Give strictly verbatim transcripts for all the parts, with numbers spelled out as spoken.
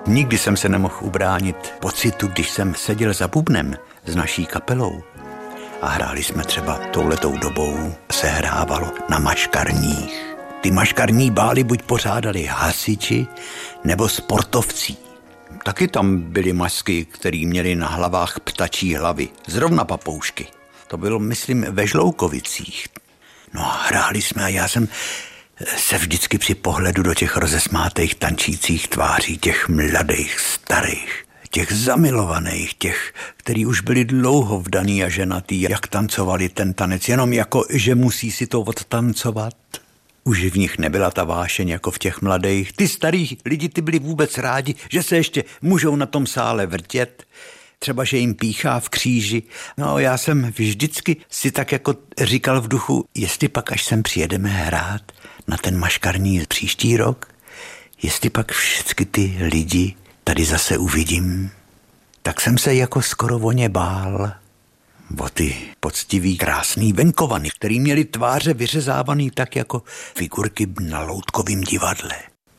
Nikdy jsem se nemohl ubránit pocitu, když jsem seděl za bubnem s naší kapelou a hráli jsme třeba touhletou dobou, se hrávalo na maškarních. Ty maškarní bály buď pořádali hasiči nebo sportovci. Taky tam byly masky, které měly na hlavách ptačí hlavy, zrovna papoušky. To bylo, myslím, ve Žloukovicích. No a hráli jsme a já jsem se vždycky při pohledu do těch rozesmátých tančících tváří, těch mladých, starých, těch zamilovaných, těch, který už byli dlouho vdaný a ženatý, jak tancovali ten tanec, jenom jako, že musí si to odtancovat. Už v nich nebyla ta vášeň jako v těch mladých. Ty starý lidi, ty byli vůbec rádi, že se ještě můžou na tom sále vrtět. Třeba, že jim píchá v kříži. No já jsem vždycky si tak jako říkal v duchu, jestli pak, až sem přijedeme hrát na ten maškarní příští rok, jestli pak všechny ty lidi tady zase uvidím, tak jsem se jako skoro o ně bál. O ty poctivý, krásný venkovany, který měli tváře vyřezávaný tak jako figurky na loutkovém divadle.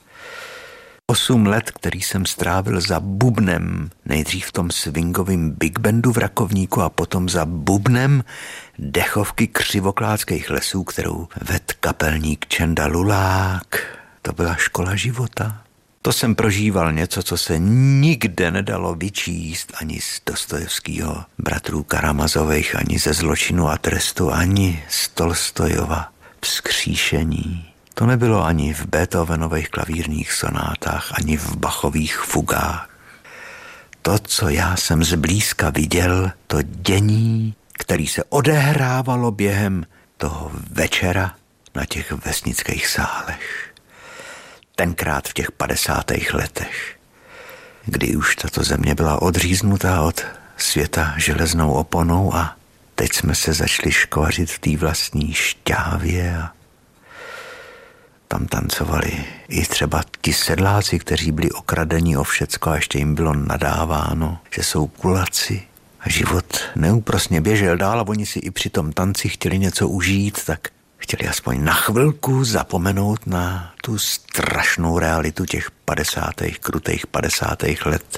Osm let, který jsem strávil za bubnem, nejdřív v tom swingovém big bandu v Rakovníku a potom za bubnem dechovky Křivoklátských lesů, kterou ved kapelník Čenda Lulák. To byla škola života. To jsem prožíval něco, co se nikde nedalo vyčíst ani z Dostojevského bratrů Karamazových, ani ze Zločinu a trestu, ani z Tolstojova Vzkříšení. To nebylo ani v Beethovenových klavírních sonátách, ani v Bachových fugách. To, co já jsem zblízka viděl, to dění, který se odehrávalo během toho večera na těch vesnických sálech. Tenkrát v těch padesátých letech, kdy už tato země byla odříznutá od světa železnou oponou a teď jsme se začali škvařit v té vlastní šťávě a tam tancovali i třeba ti sedláci, kteří byli okradeni o všecko a ještě jim bylo nadáváno, že jsou kulaci. A život neúprosně běžel dál a oni si i při tom tanci chtěli něco užít, tak chtěli aspoň na chvilku zapomenout na tu strašnou realitu těch padesátých, krutých padesátých let,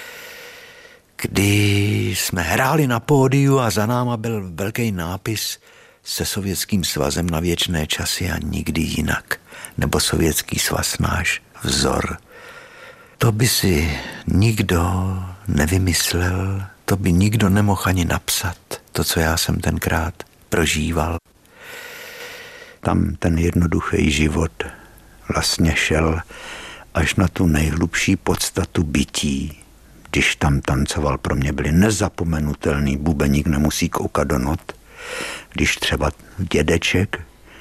kdy jsme hráli na pódiu a za náma byl velký nápis se Sovětským svazem na věčné časy a nikdy jinak, nebo Sovětský svaz náš vzor. To by si nikdo nevymyslel, to by nikdo nemohl ani napsat, to, co já jsem tenkrát prožíval. Tam ten jednoduchý život vlastně šel až na tu nejhlubší podstatu bytí. Když tam tancoval, pro mě byli nezapomenutelný, bubeník nemusí koukat do not. Když třeba dědeček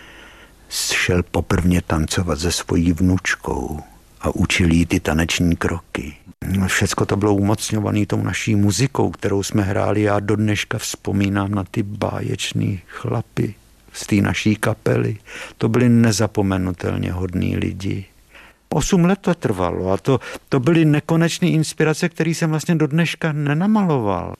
šel poprvně tancovat se svojí vnučkou a učil jí ty taneční kroky. Všecko to bylo umocňované tou naší muzikou, kterou jsme hráli. Já do dneška vzpomínám na ty báječný chlapy z té naší kapely. To byli nezapomenutelně hodní lidi. Osm let to trvalo a to, to byly nekonečné inspirace, které jsem vlastně do dneška nenamaloval.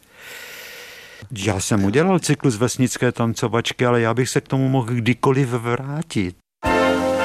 Já jsem udělal cyklus vesnické tancovačky, ale já bych se k tomu mohl kdykoliv vrátit.